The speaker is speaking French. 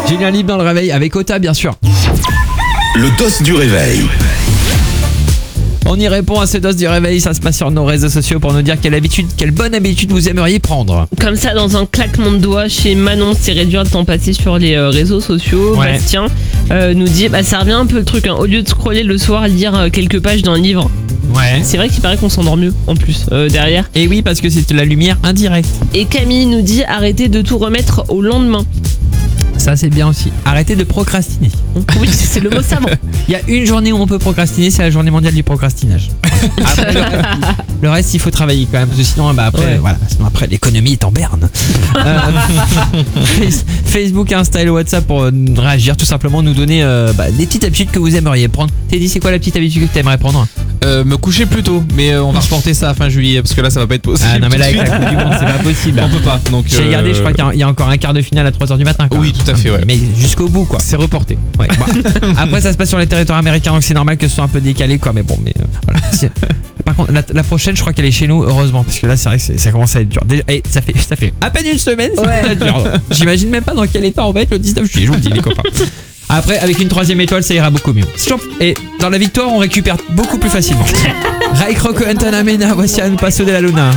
Julien Libre dans le réveil avec Ota, bien sûr. Le dos du réveil. On y répond à ce dos du réveil, ça se passe sur nos réseaux sociaux pour nous dire quelle bonne habitude vous aimeriez prendre. Comme ça, dans un claquement de doigts, chez Manon, c'est réduire le temps passé sur les réseaux sociaux. Ouais. Bastien nous dit, ça revient un peu le truc, hein. Au lieu de scroller le soir, lire quelques pages d'un livre. Ouais. C'est vrai qu'il paraît qu'on s'endort mieux, en plus, derrière. Et oui, parce que c'est de la lumière indirecte. Et Camille nous dit, arrêtez de tout remettre au lendemain. Ça, c'est bien aussi. Arrêtez de procrastiner. Oui, c'est le mot savant. Il y a une journée où on peut procrastiner, c'est la journée mondiale du procrastinage. Après, le reste, il faut travailler quand même, parce que sinon, sinon après, l'économie est en berne. Facebook, Insta et WhatsApp pour réagir, tout simplement, nous donner des petites habitudes que vous aimeriez prendre. Teddy, c'est quoi la petite habitude que tu aimerais prendre? Me coucher plus tôt, mais on va reporter ça à fin juillet parce que là ça va pas être possible. Ah non, mais là, tout avec de la suite. Coupe du Monde, c'est pas possible. On peut pas. Donc J'ai regardé, je crois qu'il y a encore un quart de finale à 3h du matin. Oui, tout à fait, ouais. Mais jusqu'au bout, quoi. C'est reporté. Ouais. Bon. Après, ça se passe sur les territoires américains, donc c'est normal que ce soit un peu décalé, quoi. Mais bon, voilà. Par contre, la prochaine, je crois qu'elle est chez nous, heureusement, parce que là, c'est vrai que ça commence à être dur. Déjà, ça fait à peine une semaine, c'est dur. J'imagine même pas dans quel état on va être le 19 juillet, je vous le dis, les copains. Après, avec une 3ème étoile, ça ira beaucoup mieux. Et dans la victoire, on récupère beaucoup plus facilement. Ray Kroco Antanamena, voici un passo de la Luna.